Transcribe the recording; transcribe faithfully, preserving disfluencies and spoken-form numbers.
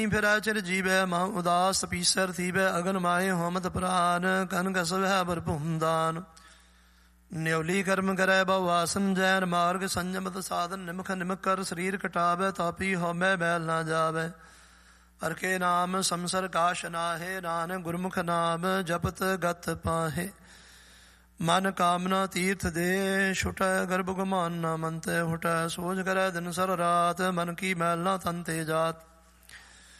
ਫਿਰੈ ਚਿਰ ਜੀਵੈ ਮਹ ਉਦਾਸ ਪੀਸਰ ਥੀਵੈ ਅਗਨ ਮਾਏ ਹੋਮਤ ਪ੍ਰਾਨ ਕਨ ਕਸਵੈ ਭਰਭੂਮ ਦਾਨ ਨਿਉਲੀ ਕਰਮ ਕਰੈ ਬਹੁ ਆਸਨ ਜੈਨ ਮਾਰਗ ਸੰਜਮਤ ਸਾਧਨ ਨਿਮਖ ਨਿਮਕ ਕਰ ਸਰੀਰ ਕਟਾਵੈ ਤਾਪੀ ਹੋਮੈ ਮੈਲ ਨਾ ਜਾਵੈ ਹਰਿ ਕੇ ਨਾਮ ਸੰਸਰ ਕਾਸ਼ ਨਾਹੇ ਨਾਨਕ ਗੁਰਮੁਖ ਨਾਮ ਜਪਤ ਗਤ ਪਾਹੇ ਮਨ ਕਾਮਨਾ ਤੀਰਥ ਦੇ ਛੁਟੈ ਗਰਭ ਗੁਮਾਨ ਨਾ ਮੰਤੈ ਹੁਟੈ ਸੋਚ ਕਰੈ ਦਿਨ ਸਰ ਰਾਤ ਮਨ ਕੀ ਮੈਲ ਨਾ ਤਨ ਤੇ ਜਾਤ